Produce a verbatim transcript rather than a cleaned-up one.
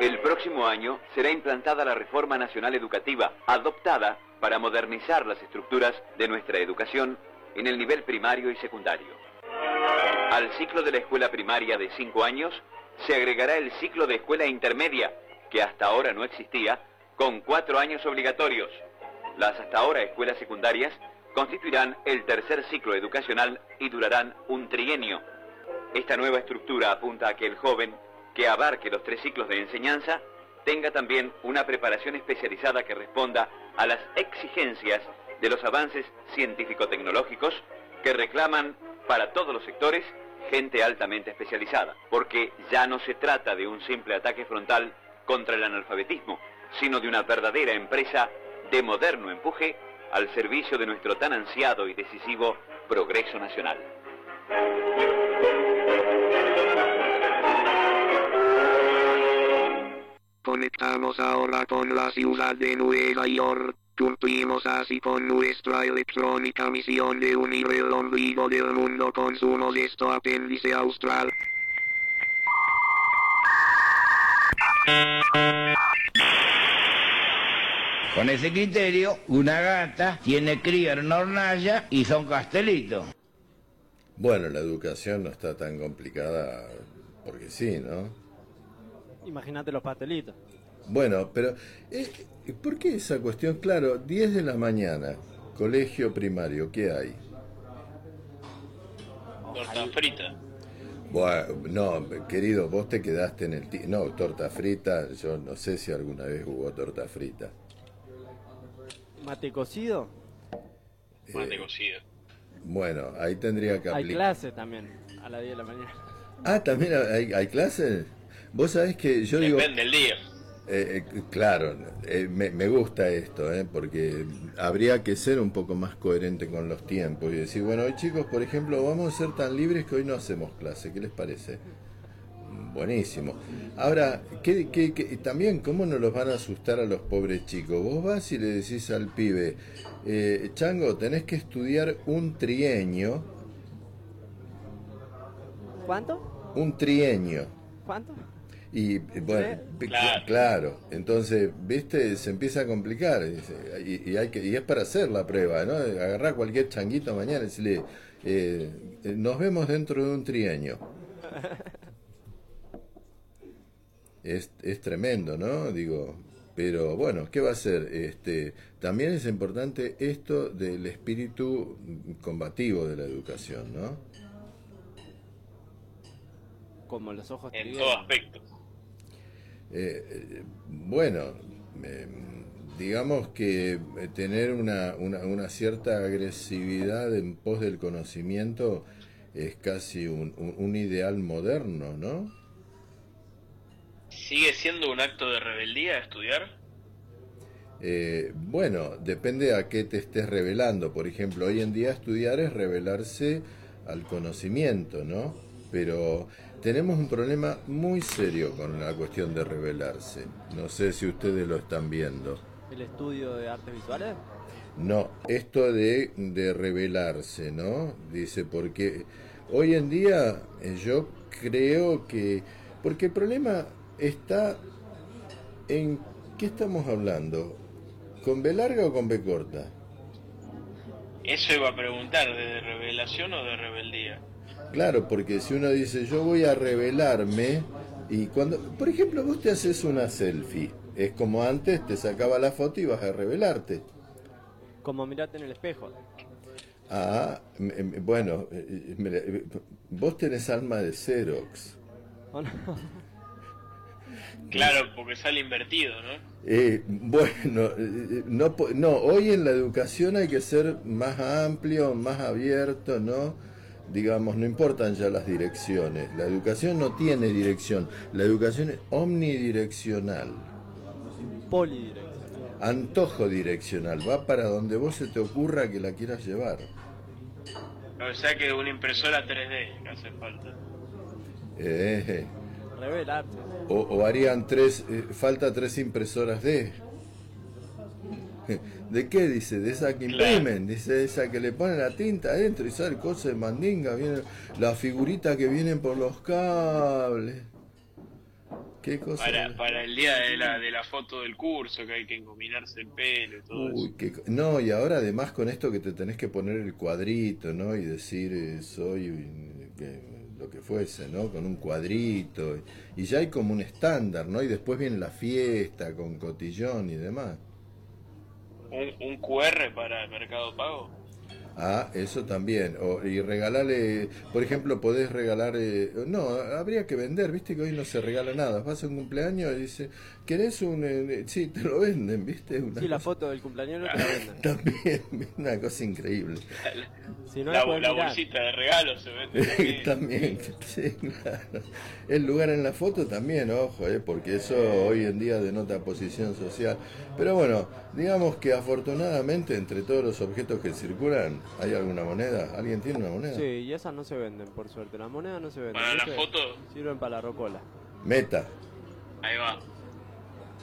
El próximo año será implantada la Reforma Nacional Educativa, adoptada para modernizar las estructuras de nuestra educación en el nivel primario y secundario. Al ciclo de la escuela primaria de cinco años se agregará el ciclo de escuela intermedia, que hasta ahora no existía, con cuatro años obligatorios. Las hasta ahora escuelas secundarias constituirán el tercer ciclo educacional y durarán un trienio. Esta nueva estructura apunta a que el joven, que abarque los tres ciclos de enseñanza, tenga también una preparación especializada que responda a las exigencias de los avances científico-tecnológicos que reclaman para todos los sectores gente altamente especializada, porque ya no se trata de un simple ataque frontal contra el analfabetismo, sino de una verdadera empresa de moderno empuje al servicio de nuestro tan ansiado y decisivo progreso nacional. Conectamos ahora con la ciudad de Nueva York. Cumplimos así con nuestra electrónica misión de unir el ombligo del mundo con su modesto apéndice austral. Con ese criterio, una gata tiene cría en una hornalla y son castelitos. Bueno, la educación no está tan complicada porque sí, ¿no? Imagínate los pastelitos. Bueno, pero eh, ¿por qué esa cuestión? Claro, diez de la mañana, colegio primario, ¿qué hay? Torta frita. Bueno, no, querido, vos te quedaste en el... Ti no, torta frita, yo no sé si alguna vez hubo torta frita. ¿Mate cocido? Eh, Mate cocido. Bueno, ahí tendría que aplicar... Hay clase también, a las diez de la mañana. Ah, ¿también hay, hay clases? Vos sabés que yo digo... Depende del día. Eh, eh, claro, eh, me, me gusta esto, eh, porque habría que ser un poco más coherente con los tiempos y decir, bueno, hoy chicos, por ejemplo, vamos a ser tan libres que hoy no hacemos clase, ¿qué les parece? Buenísimo. Ahora, ¿qué, qué, qué, también, ¿cómo no los van a asustar a los pobres chicos? Vos vas y le decís al pibe, eh, Chango, tenés que estudiar un trienio. ¿Cuánto? Un trienio. ¿Cuánto? Y bueno, ¿Sí? Claro. claro, entonces, viste, se empieza a complicar y, y hay que y es para hacer la prueba, ¿no? Agarrar cualquier changuito mañana y decirle, eh, nos vemos dentro de un trienio. Es, es tremendo, ¿no? Digo, pero bueno, ¿qué va a hacer? Este, también es importante esto del espíritu combativo de la educación, ¿no? Como los ojos En te todo vieron. aspecto. Eh, eh, bueno, eh, digamos que tener una, una, una cierta agresividad en pos del conocimiento es casi un, un, un ideal moderno, ¿no? ¿Sigue siendo un acto de rebeldía estudiar? Eh, bueno, depende a qué te estés revelando. Por ejemplo, hoy en día estudiar es revelarse al conocimiento, ¿no? Pero tenemos un problema muy serio con la cuestión de revelarse. No sé si ustedes lo están viendo. ¿El estudio de artes visuales? No, esto de, de revelarse, ¿no? Dice, porque hoy en día eh, yo creo que... Porque el problema está en... ¿Qué estamos hablando? ¿Con B larga o con B corta? Eso iba a preguntar, ¿de revelación o de rebeldía? Claro, porque si uno dice yo voy a revelarme y cuando, por ejemplo, vos te haces una selfie, es como antes te sacaba la foto y vas a revelarte. Como mirate en el espejo. Ah, me, me, bueno, me, vos tenés alma de Xerox. ¿O no? Claro, porque sale invertido, ¿no? Eh, bueno, no, no, hoy en la educación hay que ser más amplio, más abierto, ¿no? Digamos, no importan ya las direcciones. La educación no tiene dirección. La educación es omnidireccional. Polidireccional. Antojo direccional. Va para donde vos se te ocurra que la quieras llevar. O sea que una impresora tres D que hace falta. Eh, Revelarte. o, o harían tres... Eh, falta tres impresoras D. ¿De qué? Dice, de esa que imprimen, dice, esa que le ponen la tinta adentro y sale cosa de mandinga, vienen las figuritas que vienen por los cables. ¿Qué cosa? Para, para el día de la, de la foto del curso, que hay que engominarse el pelo y todo Uy, eso. qué co- no, y ahora además con esto que te tenés que poner el cuadrito, ¿no? Y decir eh, soy eh, que- lo que fuese, ¿no? Con un cuadrito. Y ya hay como un estándar, ¿no? Y después viene la fiesta con cotillón y demás. ¿Un, un Q R para Mercado Pago? Ah, eso también. O, y regalarle, por ejemplo, podés regalar... eh, no, habría que vender, viste que hoy no se regala nada. Vas a un cumpleaños y dice, ¿querés un...? eh, sí, te lo venden, viste. Una Sí, la cosa- foto del cumpleañero te la venden. También, una cosa increíble. Si no la, la podés la mirar. bolsita de regalo se vende también. También, sí, claro. El lugar en la foto también, ojo, eh, porque eso hoy en día denota posición social. Pero bueno, digamos que afortunadamente entre todos los objetos que circulan, ¿hay alguna moneda? ¿Alguien tiene una moneda? Sí, y esas no se venden, por suerte. Las monedas no se venden. Para la ¿viste? foto. Sirven para la rocola. Meta. Ahí va.